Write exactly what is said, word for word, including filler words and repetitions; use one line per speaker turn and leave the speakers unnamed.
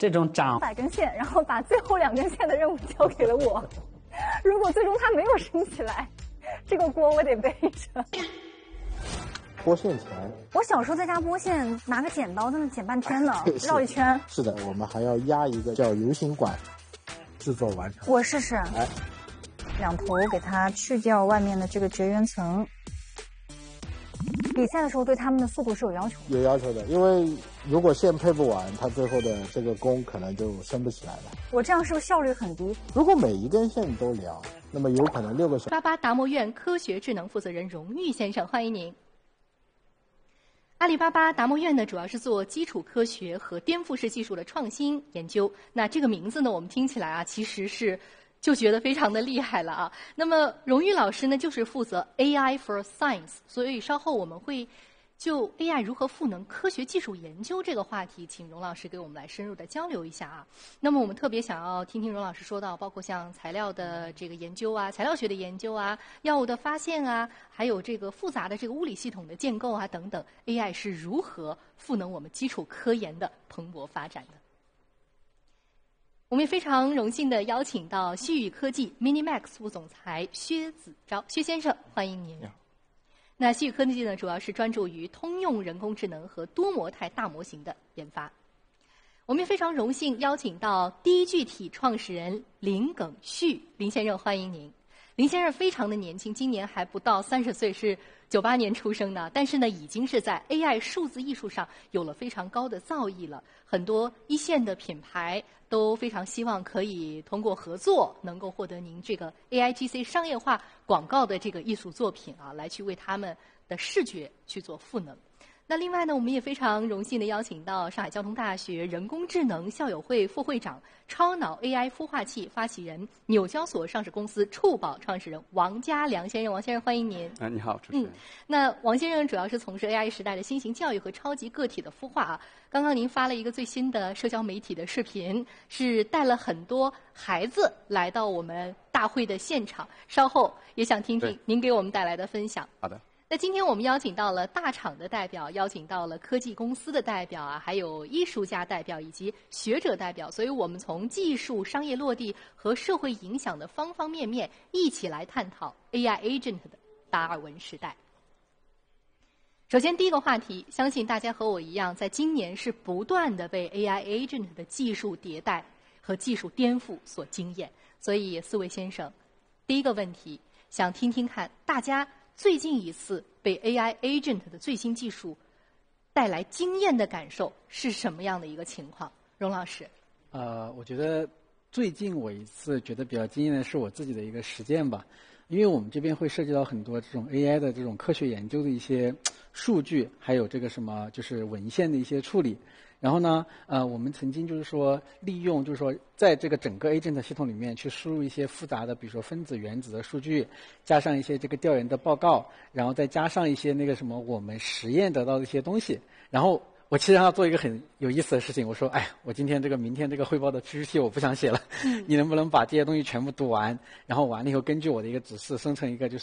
这种长
百根线，然后把最后两根线的任务交给了我。如果最终它没有升起来，这个锅我得背着。
拨线前，
我小时候在家拨线，拿个剪刀在那剪半天呢，绕一圈。
是的，我们还要压一个叫游行管，制作完成。
我试试。
哎，
两头给它去掉外面的这个绝缘层。比赛的时候对他们的速度是有要求的。
有要求的，因为如果线配不完，它最后的这个弓可能就升不起来了。
我这样是不是效率很低？
如果每一根线都量，那么有可能六个小时。
八八达摩院科学智能负责人荣誉先生，欢迎您。阿里巴巴达摩院呢，主要是做基础科学和颠覆式技术的创新研究。那这个名字呢，我们听起来啊，其实是就觉得非常的厉害了啊。那么荣誉老师呢，就是负责 A I for Science， 所以稍后我们会就 A I 如何赋能科学技术研究这个话题，请荣老师给我们来深入的交流一下啊。那么我们特别想要听听荣老师说到，包括像材料的这个研究啊，材料学的研究啊，药物的发现啊，还有这个复杂的这个物理系统的建构啊等等 ，A I 是如何赋能我们基础科研的蓬勃发展的。我们也非常荣幸的邀请到旭宇科技 MiniMax 副总裁薛子昭，薛先生，欢迎您。那旭宇科技呢，主要是专注于通用人工智能和多模态大模型的研发。我们也非常荣幸邀请到第一具体创始人林耿旭林先生，欢迎您。林先生非常的年轻，今年还不到三十岁，是九八年出生的，但是呢，已经是在 A I 数字艺术上有了非常高的造诣了。很多一线的品牌都非常希望可以通过合作，能够获得您这个 A I G C 商业化广告的这个艺术作品啊，来去为他们的视觉去做赋能。那另外呢，我们也非常荣幸的邀请到上海交通大学人工智能校友会副会长、超脑 A I 孵化器发起人、纽交所上市公司触宝创始人王家良先生。王先生，欢迎您。
啊，你好，主持人。
嗯，那王先生主要是从事 A I 时代的新型教育和超级个体的孵化啊。刚刚您发了一个最新的社交媒体的视频，是带了很多孩子来到我们大会的现场，稍后也想听听您给我们带来的分享。
好的。
那今天我们邀请到了大厂的代表，邀请到了科技公司的代表啊，还有艺术家代表以及学者代表，所以我们从技术、商业落地和社会影响的方方面面，一起来探讨 A I agent 的达尔文时代。首先，第一个话题，相信大家和我一样，在今年是不断的被 A I agent 的技术迭代和技术颠覆所惊艳。所以，四位先生，第一个问题，想听听看大家最近一次被 A I agent 的最新技术带来惊艳的感受是什么样的一个情况？荣老师。
呃，我觉得最近我一次觉得比较惊艳的是我自己的一个实践吧，因为我们这边会涉及到很多这种 A I 的这种科学研究的一些数据，还有这个什么就是文献的一些处理。然后呢，呃，我们曾经就是说利用，就是说在这个整个 agent 系统里面去输入一些复杂的，比如说分子、原子的数据，加上一些这个调研的报告，然后再加上一些那个什么我们实验得到的一些东西。然后我其实要做一个很有意思的事情，我说，哎，我今天这个明天这个汇报的 P P T 我不想写了，你能不能把这些东西全部读完，然后完了以后根据我的一个指示生成一个就